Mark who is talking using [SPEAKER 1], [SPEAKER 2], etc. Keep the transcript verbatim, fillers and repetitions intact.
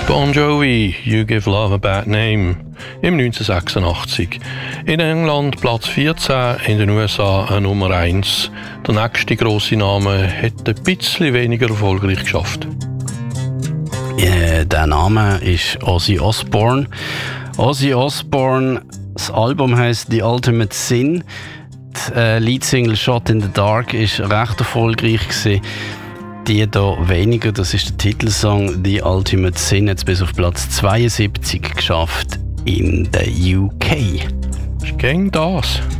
[SPEAKER 1] Bon Jovi, You Give Love a Bad Name, im neunzehnhundertsechsundachtzig. In England Platz vierzehn, in den U S A eine Nummer eins. Der nächste grosse Name hat ein bisschen weniger erfolgreich geschafft.
[SPEAKER 2] Yeah, der Name ist Ozzy Osbourne. Ozzy Osbourne, das Album heisst The Ultimate Sin. Die äh, Leadsingle Shot in the Dark war recht erfolgreich gewesen. Die hier weniger, das ist der Titelsong The Ultimate Sin, jetzt bis auf Platz zweiundsiebzig geschafft in der U K.
[SPEAKER 1] Ist gäng das.